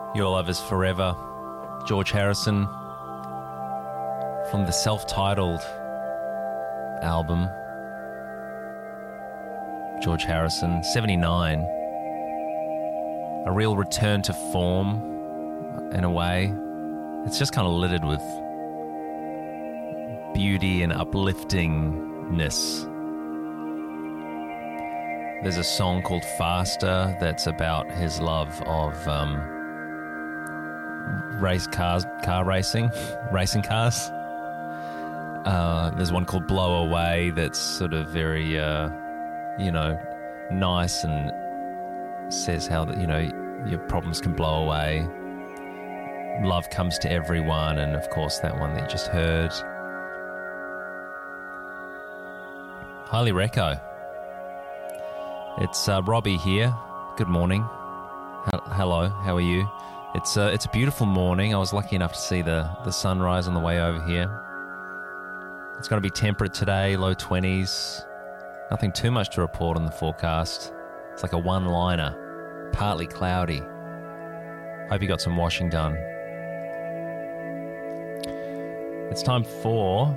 Your Love Is Forever, George Harrison, from the self-titled album. George Harrison, 79. A real return to form, in a way. It's just kind of littered with beauty and upliftingness. There's a song called Faster that's about his love of car racing, racing cars. There's one called Blow Away that's sort of very, nice and says how that, your problems can blow away. Love comes to everyone, and of course that one that you just heard. Highly reco. It's Robbie here. Good morning. Hello, how are you? It's a beautiful morning. I was lucky enough to see the sunrise on the way over here. It's going to be temperate today, low 20s. Nothing too much to report on the forecast. It's like a one-liner, partly cloudy. Hope you got some washing done. It's time for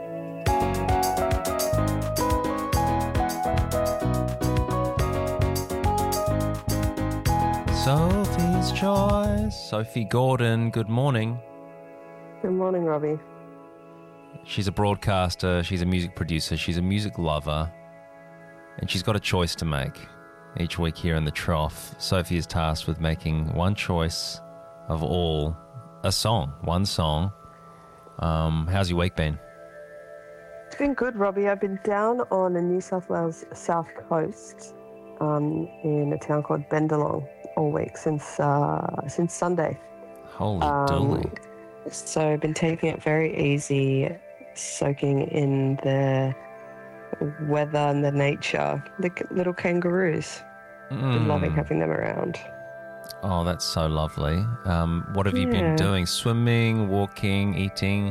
Sophie's Choice. Sophie Gordon, good morning. Good morning, Robbie. She's a broadcaster, she's a music producer, she's a music lover, and she's got a choice to make. Each week here in the Trough, Sophie is tasked with making one choice of all, one song. How's your week been? It's been good, Robbie. I've been down on the New South Wales south coast in a town called Bendalong all week since Sunday. Holy dooly. So I've been taking it very easy, soaking in the weather and the nature, the little kangaroos. Been loving having them around. Oh, that's so lovely. What have you been doing? Swimming, walking, eating?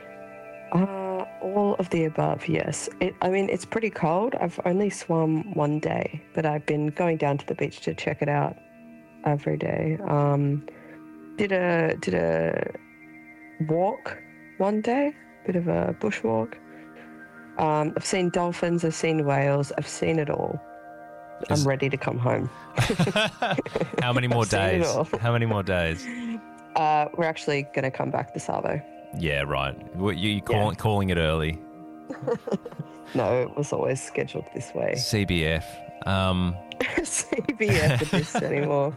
All of the above, yes. It's pretty cold. I've only swum one day, but I've been going down to the beach to check it out every day. Did a walk one day, bit of a bushwalk. I've seen dolphins, I've seen whales, I've seen it all. I'm ready to come home. How many more days? How many more days? We're actually going to come back this Arvo. Yeah, right. You calling it early? No, it was always scheduled this way. CBF. CBF at this anymore.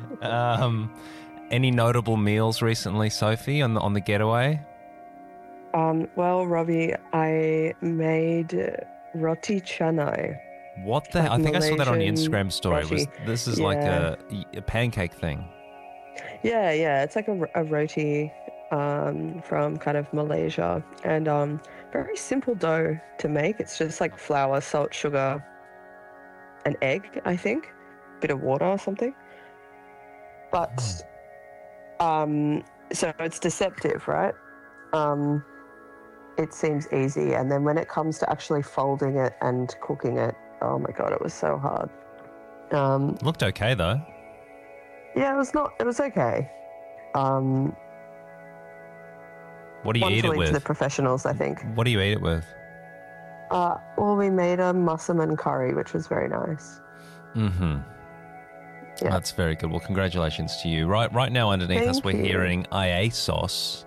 Any notable meals recently, Sophie, on the getaway? Well, Robbie, I made roti canai. What the hell? I think I saw that on the Instagram story. Roti. This is like a pancake thing. Yeah. It's like a roti from kind of Malaysia. And very simple dough to make. It's just like flour, salt, sugar, an egg, I think. Bit of water or something. But, so it's deceptive, right? It seems easy. And then when it comes to actually folding it and cooking it, oh my God, it was so hard. Looked okay though. Yeah, it was okay. What do you eat it with? To the professionals, I think. What do you eat it with? Well, we made a massaman curry, which was very nice. Mm-hmm. Yeah. That's very good. Well, congratulations to you. Right now underneath us, we're hearing Iasos.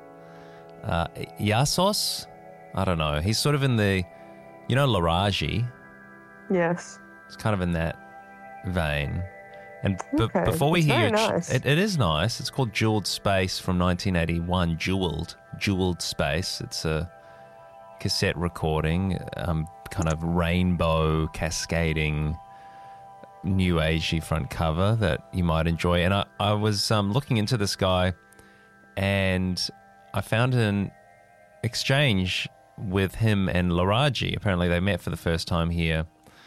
Iasos? I don't know. He's sort of in the, Laraji. Yes. It's kind of in that vein. And Okay. before we It's hear very nice. it is nice. It's called Jeweled Space from 1981. Jeweled Space. It's a cassette recording, kind of rainbow cascading new agey front cover that you might enjoy. And I was looking into this guy, and I found an exchange with him and Laraji. Apparently they met for the first time here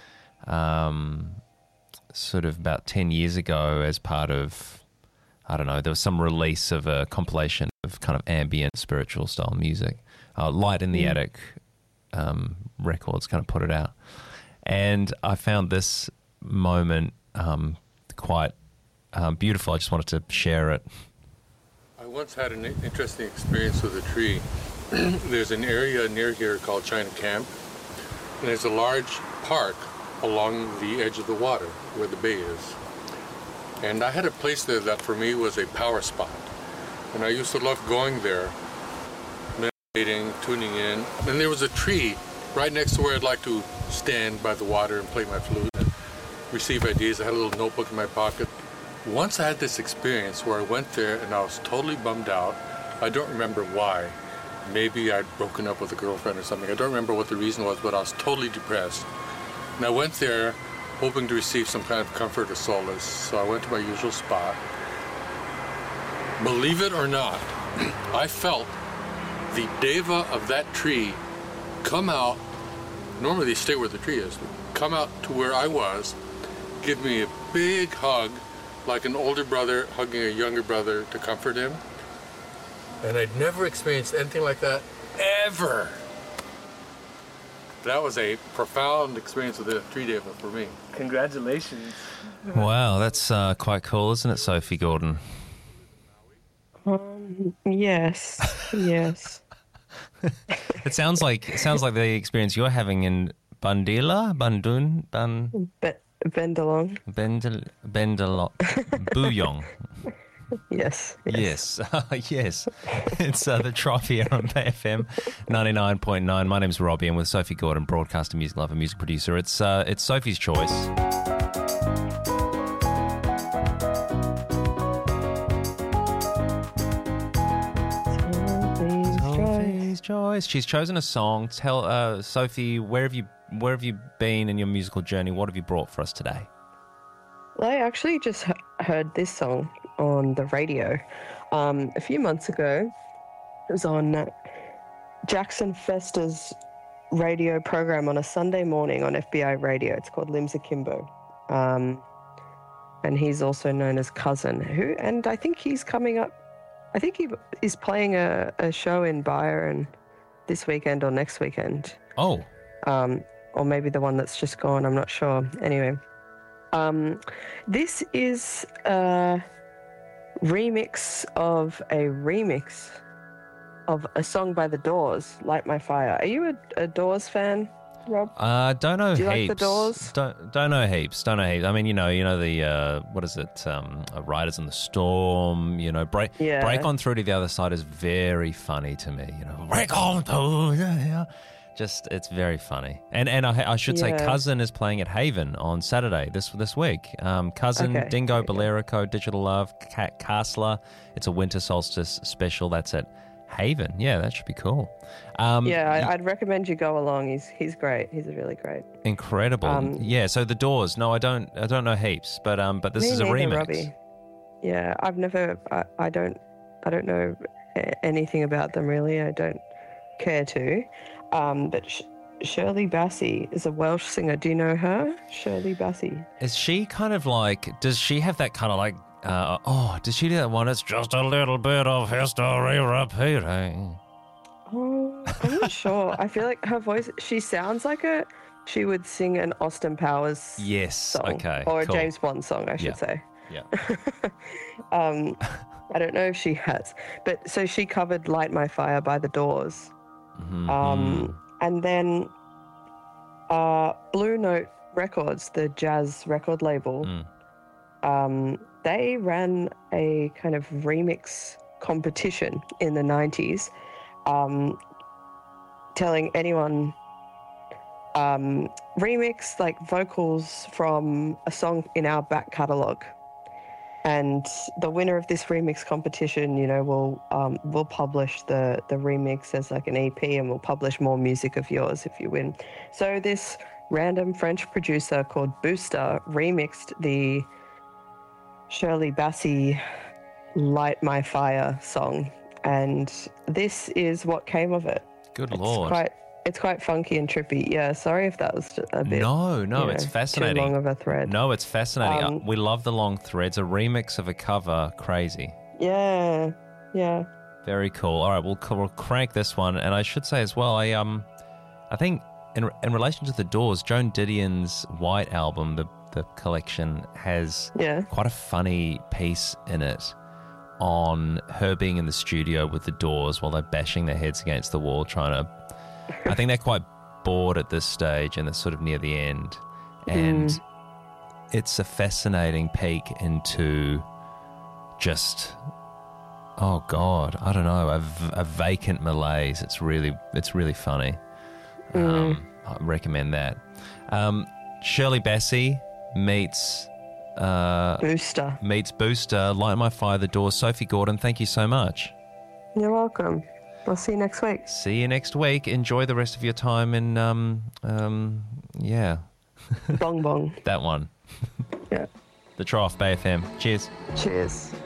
sort of about 10 years ago as part of, I don't know, there was some release of a compilation of kind of ambient spiritual style music. Light in the Attic Records kind of put it out. And I found this moment quite beautiful. I just wanted to share it once had an interesting experience with a tree. There's an area near here called China Camp, and there's a large park along the edge of the water where the bay is. And I had a place there that for me was a power spot. And I used to love going there, meditating, tuning in. And there was a tree right next to where I'd like to stand by the water and play my flute and receive ideas. I had a little notebook in my pocket. Once I had this experience where I went there and I was totally bummed out. I don't remember why. Maybe I'd broken up with a girlfriend or something. I don't remember what the reason was, but I was totally depressed. And I went there hoping to receive some kind of comfort or solace. So I went to my usual spot. Believe it or not, I felt the deva of that tree come out. Normally they stay where the tree is. Come out to where I was, give me a big hug, like an older brother hugging a younger brother to comfort him. And I'd never experienced anything like that, ever. That was a profound experience with the tree deva for me. Congratulations. Wow, that's quite cool, isn't it, Sophie Gordon? Yes, yes. It sounds like the experience you're having in Bundila, Bendalong. Bendalong, Buyong. Yes. Yes. Yes. It's the Tribe here on BFM 99.9. My name's Robbie. I'm with Sophie Gordon, broadcaster, music lover, music producer. It's Sophie's choice. Sophie's choice. She's chosen a song. Tell Sophie, where have you been in your musical journey? What have you brought for us today? Well, I actually just heard this song on the radio a few months ago. It was on Jackson Fester's radio program on a Sunday morning on FBI radio. It's called Limbs Akimbo. And he's also known as Cousin, and I think he's coming up. I think he is playing a show in Byron this weekend or next weekend. Oh. Or maybe the one that's just gone. I'm not sure. Anyway. This is a remix of a song by The Doors, Light My Fire. Are you a Doors fan, Rob? Don't know heaps. Do you like The Doors? Don't know heaps. I mean, you know the what is it? Riders in the Storm. Break on through to the other side is very funny to me. Break on through. Just, it's very funny. And I should say Cousin is playing at Haven on Saturday this week. Cousin, okay. Dingo, Bolerico, Digital Love, Castler. It's a winter solstice special. That's at Haven. Yeah, that should be cool. I'd recommend you go along. He's great. He's really great. Incredible. So The Doors. No, I don't know heaps, but this is a remix. Robbie. Yeah, I've never. I don't know anything about them really. I don't care to. But Shirley Bassey is a Welsh singer. Do you know her? Shirley Bassey. Is she kind of like, does she have that kind of like, does she do that one? It's just a little bit of history repeating. Oh, I'm not sure. I feel like her voice, she sounds like she would sing an Austin Powers song. Okay, or cool. a James Bond song, I should say. Yeah. I don't know if she has. But so she covered Light My Fire by The Doors. Mm-hmm. And then Blue Note Records, the jazz record label, they ran a kind of remix competition in the 90s, telling anyone remix like vocals from a song in our back catalogue. And the winner of this remix competition, will publish the remix as like an EP, and we'll publish more music of yours if you win. So this random French producer called Booster remixed the Shirley Bassey Light My Fire song, and this is what came of it. Good Lord. It's quite funky and trippy. Yeah, sorry if that was a bit... No, it's fascinating. Too long of a thread. No, it's fascinating. We love the long threads. A remix of a cover, crazy. Yeah. Very cool. All right, we'll crank this one. And I should say as well, I think in relation to The Doors, Joan Didion's White album, the collection, has quite a funny piece in it on her being in the studio with the Doors while they're bashing their heads against the wall, trying to. I think they're quite bored at this stage, and it's sort of near the end, and it's a fascinating peek into just. Oh God, I don't know, a vacant malaise. It's really funny. I recommend that. Shirley Bassey meets Booster. Light My Fire, The Doors. Sophie Gordon, thank you so much. You're welcome. I'll see you next week. See you next week. Enjoy the rest of your time in Bong Bong. That one. Yeah. The Trough, Bay FM. Cheers. Cheers.